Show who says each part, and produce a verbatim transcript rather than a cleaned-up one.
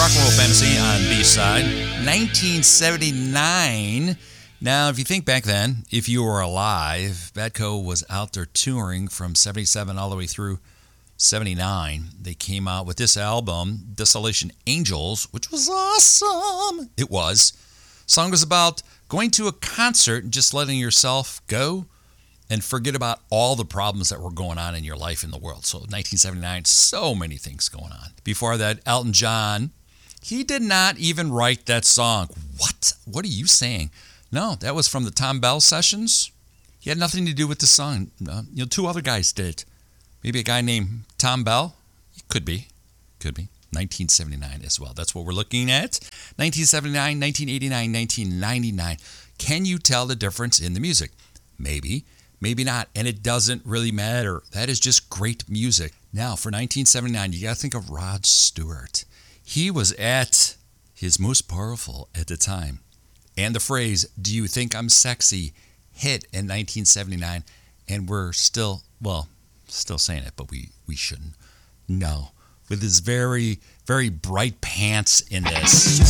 Speaker 1: Rock and Roll Fantasy on B-side, nineteen seventy-nine. Now, if you think back then, if you were alive, Badco was out there touring from seventy-seven all the way through seventy-nine. They came out with this album, Desolation Angels, which was awesome. It was. The song was about going to a concert and just letting yourself go and forget about all the problems that were going on in your life in the world. So nineteen seventy-nine, so many things going on. Before that, Elton John, he did not even write that song. What? What are you saying? No, that was from the Tom Bell sessions. He had nothing to do with the song. Uh, you know, two other guys did. Maybe a guy named Tom Bell. Could be. Could be. nineteen seventy-nine as well. That's what we're looking at. nineteen seventy-nine, nineteen eighty-nine, nineteen ninety-nine. Can you tell the difference in the music? Maybe. Maybe not. And it doesn't really matter. That is just great music. Now, for nineteen seventy-nine, you got to think of Rod Stewart. He was at his most powerful at the time. And the phrase, "Do you think I'm sexy?" hit in nineteen seventy-nine. And we're still, well, still saying it, but we, we shouldn't. No. With his very, very bright pants in this.